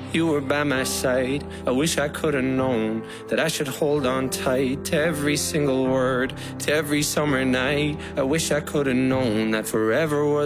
you were by my side. I wish I could have known that I should hold on tight to every single word, to every summer night. I wish I could have known that forever was